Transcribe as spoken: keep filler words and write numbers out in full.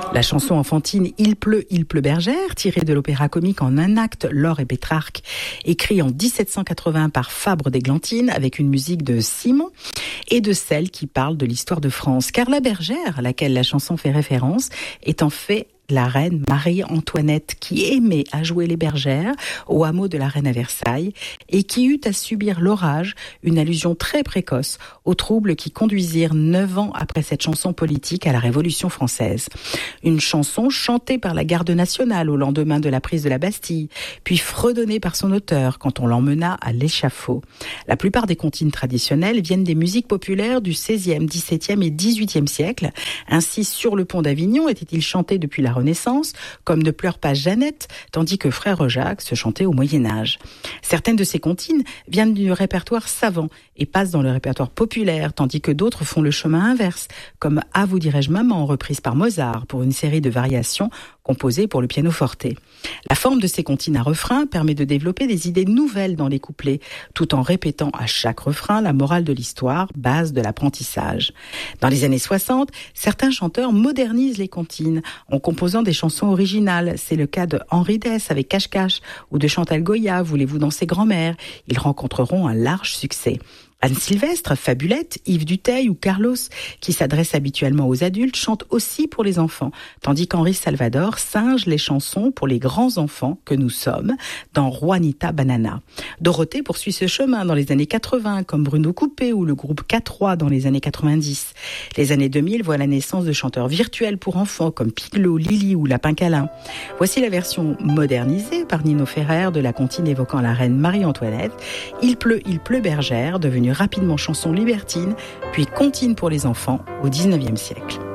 La chanson enfantine « Il pleut, il pleut bergère », tirée de l'opéra comique en un acte Laure et Pétrarque, écrit en dix-sept cent quatre-vingts par Fabre d'Églantine avec une musique de Simon, et de celle qui parle de l'histoire de France. Car la bergère, à laquelle la chanson fait référence, est en fait la reine Marie-Antoinette qui aimait à jouer les bergères au hameau de la Reine à Versailles et qui eut à subir l'orage, une allusion très précoce aux troubles qui conduisirent neuf ans après cette chanson politique à la Révolution française. Une chanson chantée par la garde nationale au lendemain de la prise de la Bastille, puis fredonnée par son auteur quand on l'emmena à l'échafaud. La plupart des comptines traditionnelles viennent des musiques populaires du seizième, dix-septième et dix-huitième siècle. Ainsi, Sur le pont d'Avignon était-il chanté depuis la Renaissance, comme Ne pleure pas Jeannette, tandis que Frère Jacques se chantait au Moyen-Âge. Certaines de ces comptines viennent du répertoire savant et passent dans le répertoire populaire, tandis que d'autres font le chemin inverse, comme Ah vous dirais-je maman, reprise par Mozart pour une série de variations composées pour le pianoforte. La forme de ces comptines à refrain permet de développer des idées nouvelles dans les couplets, tout en répétant à chaque refrain la morale de l'histoire, base de l'apprentissage. Dans les années soixante, certains chanteurs modernisent les comptines en composant des chansons originales. C'est le cas de Henri Dess avec Cache-Cache ou de Chantal Goya, Voulez-vous danser grand-mère. Ils rencontreront un large succès. Anne Sylvestre, Fabulette, Yves Duteil ou Carlos, qui s'adressent habituellement aux adultes, chantent aussi pour les enfants, tandis qu'Henri Salvador singe les chansons pour les grands enfants que nous sommes dans Juanita Banana. Dorothée poursuit ce chemin dans les années quatre-vingts, comme Bruno Coupé ou le groupe K trois dans les années quatre-vingt-dix. Les années deux mille voient la naissance de chanteurs virtuels pour enfants comme Piglot, Lily ou Lapin Câlin. Voici la version modernisée par Nino Ferrer de la comptine évoquant la reine Marie-Antoinette. Il pleut, il pleut bergère, devenue rapidement chanson libertine, puis comptine pour les enfants au dix-neuvième siècle.